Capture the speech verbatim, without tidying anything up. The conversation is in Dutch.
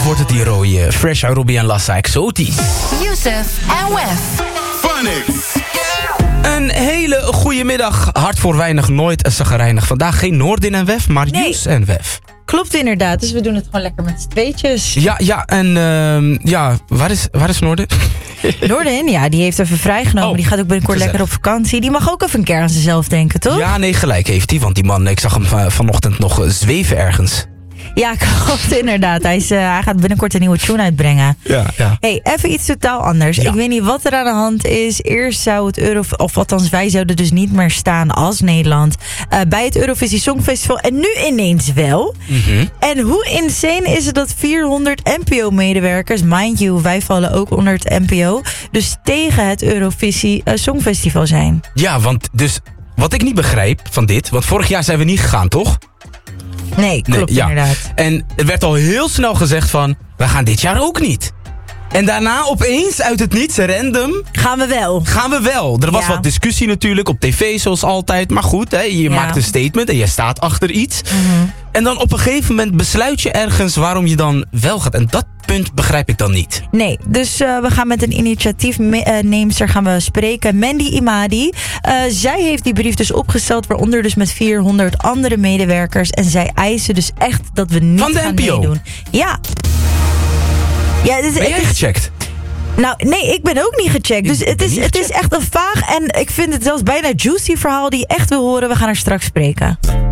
Of wordt het die rode? Fresh, Arubi en Lassa Exotisch. Yusuf en Wef. Phonics. Een hele goede middag. Hart voor weinig, nooit zagrijnig. Vandaag geen Noordin en Wef, maar Nee. Yus en Wef. Klopt inderdaad, dus we doen het gewoon lekker met z'n tweetjes. Ja, ja, en uh, ja, waar is, waar is Noordin? Noordin, ja, die heeft even vrijgenomen. Oh, die gaat ook binnenkort gezellig. lekker op vakantie. Die mag ook even een keer aan zichzelf denken, toch? Ja, nee, gelijk heeft hij. Want die man, ik zag hem uh, vanochtend nog uh, zweven ergens. Ja, klopt inderdaad. Hij, is, uh, hij gaat binnenkort een nieuwe tune uitbrengen. Ja, ja. Hey, even iets totaal anders. Ja. Ik weet niet wat er aan de hand is. Eerst zou het Euro... Of althans, wij zouden dus niet meer staan als Nederland uh, bij het Eurovisie Songfestival. En nu ineens wel. Mm-hmm. En hoe insane is het dat vierhonderd N P O-medewerkers... Mind you, wij vallen ook onder het N P O... dus tegen het Eurovisie uh, Songfestival zijn. Ja, want dus wat ik niet begrijp van dit... Want vorig jaar zijn we niet gegaan, toch? Nee, klopt Nee, ja. inderdaad. En er werd al heel snel gezegd van... we gaan dit jaar ook niet. En daarna opeens, uit het niets, random... Gaan we wel. gaan we wel. Er was Ja. wat discussie natuurlijk op tv, zoals altijd. Maar goed, hè, je Ja. maakt een statement en je staat achter iets. Mm-hmm. En dan op een gegeven moment besluit je ergens waarom je dan wel gaat. En dat punt begrijp ik dan niet. Nee, dus uh, we gaan met een initiatiefneemster gaan we spreken. Mandy Imadi. Uh, zij heeft die brief dus opgesteld, waaronder dus met vierhonderd andere medewerkers. En zij eisen dus echt dat we niet Van de gaan N P O? meedoen. Ja. Ja, dus Ben jij het is, gecheckt? nou, nee, ik ben ook niet gecheckt. Dus Ik het ben is, niet het is gecheckt. echt een vaag en ik vind het zelfs bijna juicy verhaal die je echt wil horen. We gaan er straks spreken.